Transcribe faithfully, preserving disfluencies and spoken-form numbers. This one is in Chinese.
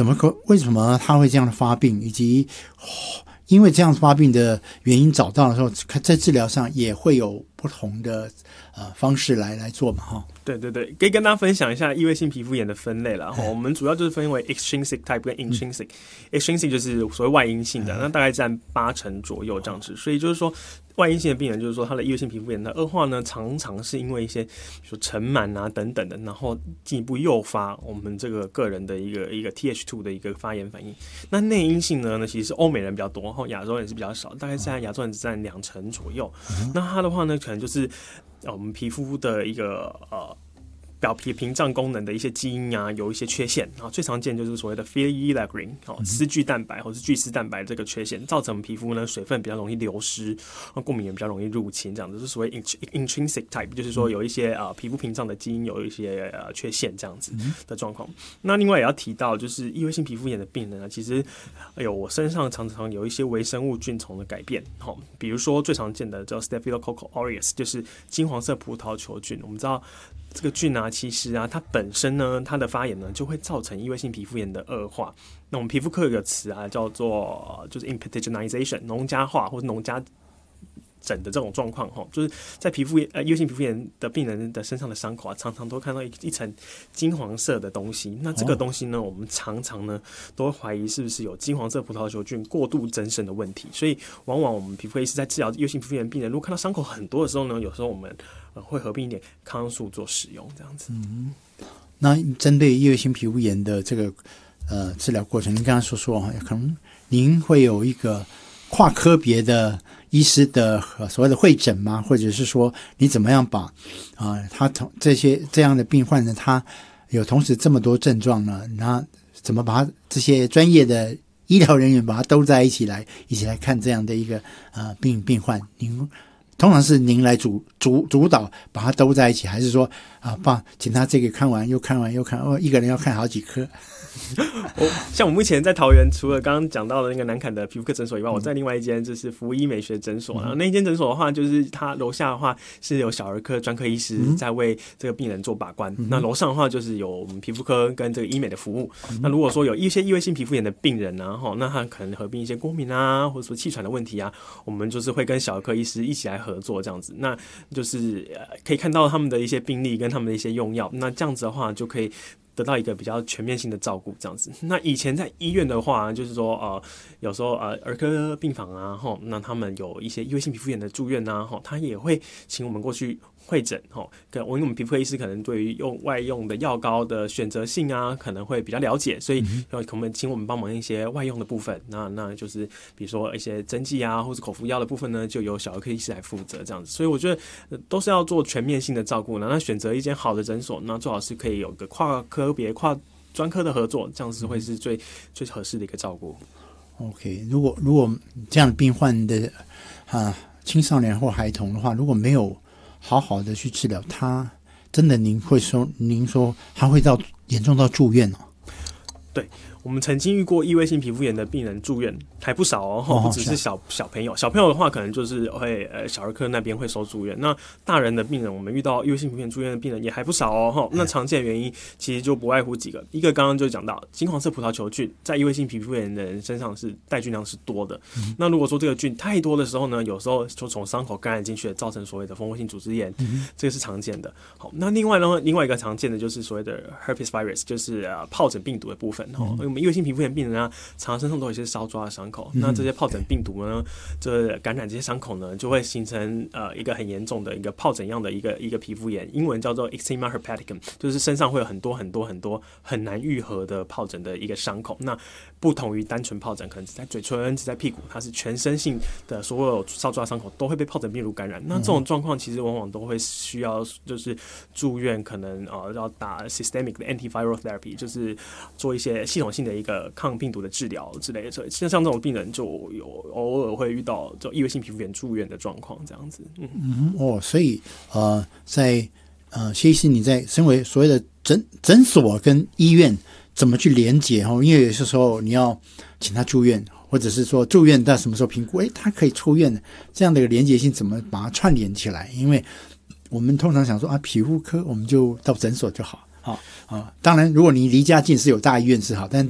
怎么个为什么他会这样的发病，以及、哦、因为这样发病的原因找到的时候，在治疗上也会有不同的呃方式来来做嘛哈。 对对对，可以跟大家分享一下异位性皮肤炎的分类啦。我们主要就是分为 extrinsic type 跟 intrinsic。extrinsic 就是所谓外因性的，那大概占八成左右这样子。所以就是说，外因性的病人就是说他的异位性皮肤炎的恶化呢，常常是因为一些比如说尘螨啊等等的，然后进一步诱发我们这个个人的一个一个 T H 二 的一个发炎反应。那内因性呢，其实是欧美人比较多，然后亚洲人是比较少，大概在亚洲人只占两成左右。那它的话呢，可能就是我们皮肤的一个呃表皮屏障功能的一些基因啊，有一些缺陷啊，最常见就是所谓的 Phenylalanine 哦，丝聚蛋白或是聚丝蛋白这个缺陷，造成皮肤呢水分比较容易流失，过敏源比较容易入侵，这样子是所谓 intrinsic type， 就是说有一些呃皮肤屏障的基因有一些呃缺陷这样子的状况。那另外也要提到，就是异位性皮肤炎的病人呢，其实哎呦，我身上常常有一些微生物菌丛的改变，哈，比如说最常见的叫 Staphylococcus aureus， 就是金黄色葡萄球菌，我们知道。这个菌啊，其实啊，它本身呢，它的发炎呢，就会造成异位性皮肤炎的恶化。那我们皮肤科有个词啊，叫做就是 impetiginization， 农家化或者农家疹的这种状况，就是在皮肤呃异位性皮肤炎的病人的身上的伤口啊，常常都看到 一, 一层金黄色的东西。那这个东西呢，哦、我们常常呢都会怀疑是不是有金黄色葡萄球菌过度增生的问题。所以往往我们皮肤科医师在治疗异位性皮肤炎病人，如果看到伤口很多的时候呢，有时候我们、呃、会合并一点抗生素做使用，这样子。 嗯，那针对异位性皮肤炎的这个呃治疗过程，您刚刚说说可能您会有一个跨科别的医师的、呃、所谓的会诊吗？或者是说你怎么样把啊、呃、他同这些这样的病患呢，他有同时这么多症状呢，那怎么把他这些专业的医疗人员把他都在一起来一起来看这样的一个呃病病患？您通常是您来主主主导把他都在一起，还是说啊，爸，请他这个看完又看完又看，哦，一个人要看好几科？ 我像我目前在桃园，除了刚刚讲到的那个南坎的皮肤科诊所以外，嗯、我在另外一间就是福医美学诊所。然后那一间诊所的话，就是它楼下的话是有小儿科专科医师在为这个病人做把关，嗯、那楼上的话就是有我们皮肤科跟这个医美的服务。嗯、那如果说有一些异位性皮肤炎的病人呢、啊，那他可能合并一些过敏啊，或者说气喘的问题啊，我们就是会跟小儿科医师一起来合作这样子。那就是可以看到他们的一些病历跟他们的一些用药，那这样子的话就可以得到一个比较全面性的照顾，这样子。那以前在医院的话，就是说呃，有时候呃儿科病房啊，吼，那他们有一些异位性皮肤炎的住院啊，吼，他也会请我们过去会诊，吼，跟我因为我们皮肤科医师可能对于用外用的药膏的选择性啊，可能会比较了解，所以要可能请我们帮忙一些外用的部分。那那就是比如说一些针剂啊，或是口服药的部分呢，就由小儿科医师来负责这样子。所以我觉得、呃、都是要做全面性的照顾。那选择一间好的诊所，那最好是可以有个跨科别、跨专科的合作，这样子会是最最合适的一个照顾。 OK， 如果如果这样的病患的啊青少年或孩童的话，如果没有好好的去治疗，他真的您会说，您说他会到严重到住院哦？ 对。我们曾经遇过异位性皮肤炎的病人住院，还不少哦，不只是小小朋友，小朋友的话可能就是会呃小儿科那边会收住院。那大人的病人，我们遇到异位性皮肤炎住院的病人也还不少哦。那常见的原因其实就不外乎几个，一个刚刚就讲到金黄色葡萄球菌在异位性皮肤炎的人身上是带菌量是多的。嗯、那如果说这个菌太多的时候呢，有时候就从伤口感染进去，造成所谓的蜂窝性组织炎，嗯、这个是常见的。好，那另外呢，另外一个常见的就是所谓的 herpes virus， 就是呃疱疹病毒的部分哦。嗯我们异位性皮肤炎病人啊，常常身上都有一些烧抓的伤口。嗯、那这些疱疹病毒呢，这感染这些伤口呢，就会形成呃一个很严重的一个疱疹样的一个一个皮肤炎，英文叫做 eczema herpeticum， 就是身上会有很多很多很多很难愈合的疱疹的一个伤口。那不同于单纯疱疹，可能只在嘴唇、只在屁股，它是全身性的，所有烧抓伤口都会被疱疹病毒感染。那这种状况其实往往都会需要就是住院，可能呃要打 systemic 的 antiviral therapy， 就是做一些系统性的一个抗病毒的治疗之类的。所以像这种病人就有偶尔会遇到这异位性皮肤炎住院的状况，这样子。嗯, 嗯哦，所以呃，在呃谢医师，你在身为所谓的诊诊所跟医院怎么去连结？因为有些时候你要请他住院，或者是说住院到什么时候评估，诶，他可以出院的，这样的一个连结性怎么把它串联起来？因为我们通常想说啊，皮肤科我们就到诊所就好。啊啊，当然，如果你离家近是有大医院是好，但